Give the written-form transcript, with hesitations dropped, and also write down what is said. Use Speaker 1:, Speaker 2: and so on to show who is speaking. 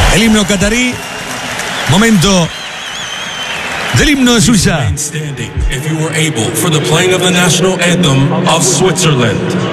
Speaker 1: El himno catarí. Momento del himno de Suiza.
Speaker 2: Standing, if you were able, for the playing of the national anthem of Switzerland.